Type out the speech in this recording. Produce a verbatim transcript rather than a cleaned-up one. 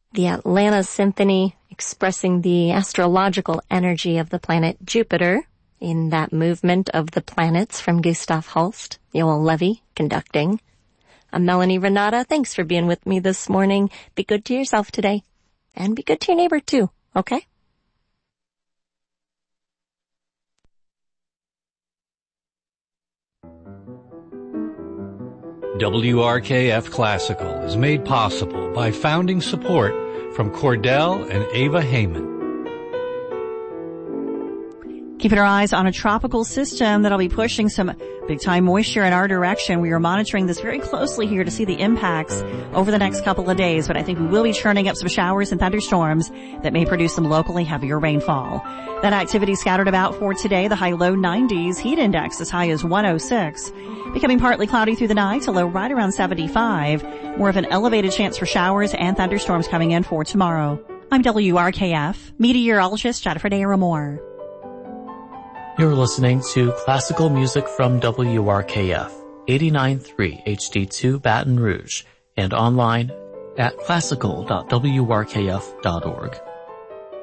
the Atlanta Symphony expressing the astrological energy of the planet Jupiter in that movement of the planets from Gustav Holst, Joel Levy conducting. I'm Melanie Renata. Thanks for being with me this morning. Be good to yourself today. And be good to your neighbor too, okay? W R K F Classical is made possible by founding support from Cordell and Ava Heyman. Keeping our eyes on a tropical system that'll be pushing some big-time moisture in our direction. We are monitoring this very closely here to see the impacts over the next couple of days, but I think we will be churning up some showers and thunderstorms that may produce some locally heavier rainfall. That activity scattered about for today, the high low nineties, heat index as high as one oh six. Becoming partly cloudy through the night, a low right around seventy-five. More of an elevated chance for showers and thunderstorms coming in for tomorrow. I'm W R K F meteorologist Jennifer Daramore. You're listening to classical music from W R K F, eighty-nine point three H D two Baton Rouge, and online at classical dot w r k f dot org.